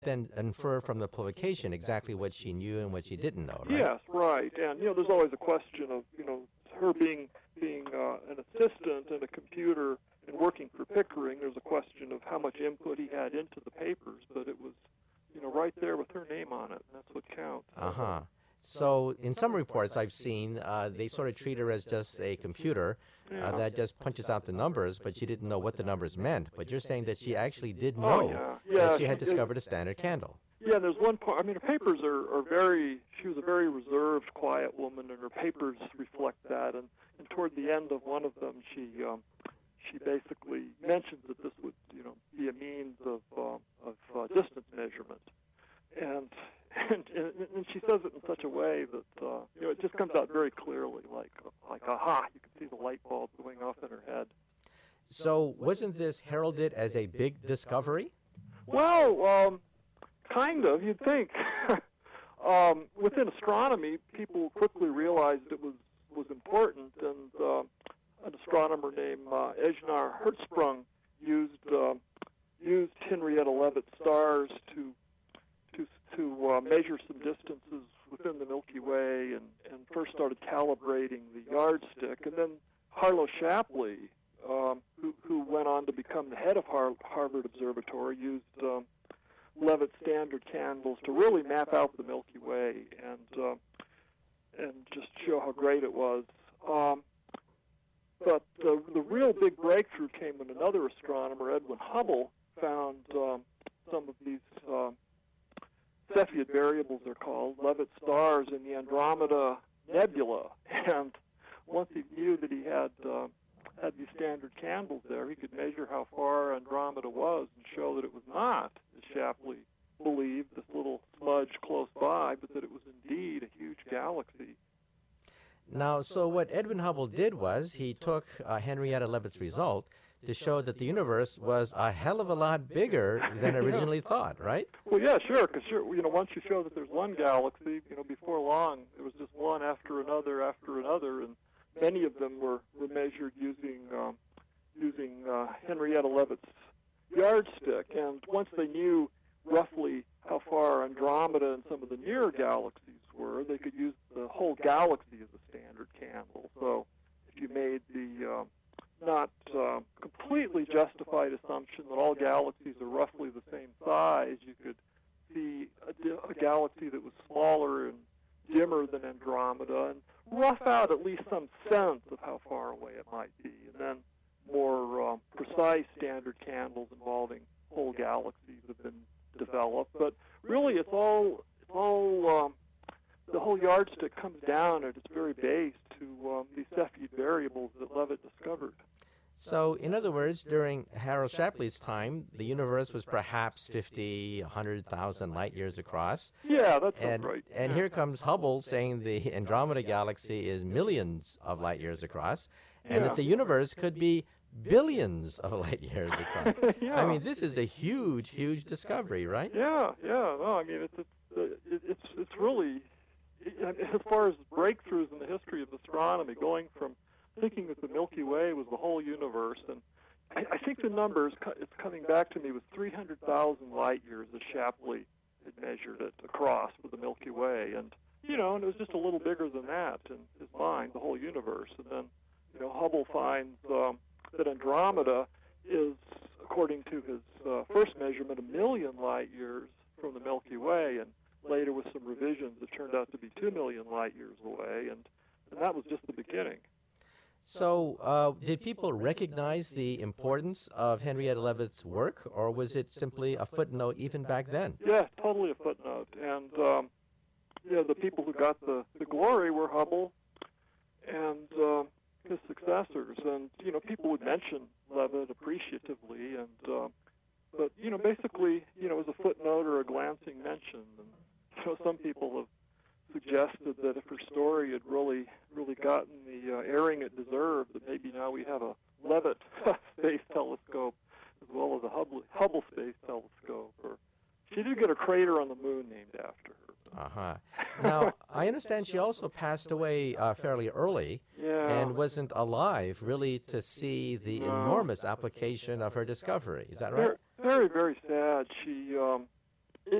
then infer from the publication exactly what she knew and what she didn't know, right? Yes, right. And, there's always a question of, her being an assistant in a computer and working for Pickering. There's a question of how much input he had into the papers, but it was, right there with her name on it. That's what counts. Uh-huh. So in some reports I've seen, they sort of treat her as just a computer that just punches out the numbers, but she didn't know what the numbers meant. But you're saying that she actually did know that she had discovered a standard candle. Yeah, there's one part. Her papers are very. She was a very reserved, quiet woman, and her papers reflect that. And toward the end of one of them, she basically mentions that this would, be a means of distance measurement, and she says it in such a way that it just comes out very clearly, like aha, you can see the light bulb going off in her head. So wasn't this heralded as a big discovery? Well, kind of, you'd think. Within astronomy, people quickly realized it was important, and an astronomer named Ejnar Hertzsprung used Henrietta Leavitt stars to measure some distances within the Milky Way, and first started calibrating the yardstick, and then Harlow Shapley, who went on to become the head of Harvard Observatory, used Leavitt standard candles to really map out the Milky Way and just show how great it was. But the real big breakthrough came when another astronomer, Edwin Hubble, found some of these Cepheid variables, they're called, Leavitt stars in the Andromeda Nebula. And once he knew that he had these standard candles there, he could measure how far Andromeda was and show that it was not, as Shapley believed, this little smudge close by, but that it was indeed a huge galaxy. Now, so what Edwin Hubble did was he took Henrietta Leavitt's result to show that the universe was a hell of a lot bigger than originally thought, right? Well, yeah, sure, because once you show that there's one galaxy, before long there was just one after another, and many of them were measured using Henrietta Leavitt's yardstick. And once they knew roughly how far Andromeda and some of the nearer galaxies were, they could use the whole galaxy as a standard candle. So if you made the not completely justified assumption that all galaxies are roughly the same size, you could see a galaxy that was smaller and dimmer than Andromeda and rough out at least some sense of how far away it might be. And then more precise standard candles involving whole galaxies have been developed. But really, it's all the whole yardstick comes down at its very base to these Cepheid variables that Leavitt discovered. So, in other words, during Harold Shapley's time, the universe was perhaps 50, 100,000 light years across. Yeah, that's right. And here comes Hubble saying the Andromeda galaxy is millions of light years across, and that the universe could be billions of light years across. I mean, this is a huge, huge discovery, right? Yeah. No, I mean, it's really, as far as breakthroughs in the history of astronomy, going from thinking that the Milky Way was the whole universe, and I think the number it's coming back to me was 300,000 light years as Shapley had measured it across for the Milky Way, and and it was just a little bigger than that in his mind, the whole universe. And then Hubble finds that Andromeda is, according to his first measurement, 1 million light years from the Milky Way, and later with some revisions it turned out to be 2 million light years away, and that was just the beginning. So did people recognize the importance of Henrietta Leavitt's work, or was it simply a footnote even back then? Yeah, totally a footnote. And the people who got the glory were Hubble and his successors. And people would mention Leavitt appreciatively, and but basically as a footnote or a glancing mention. And some people have suggested that if her story had really gotten the airing it deserved, that maybe now we have a Leavitt Space Telescope as well as a Hubble Space Telescope. Or she did get a crater on the moon named after her. Uh-huh. Now, I understand she also passed away fairly early and wasn't alive really to see the enormous application of her discovery. Is that right? Very, very sad. She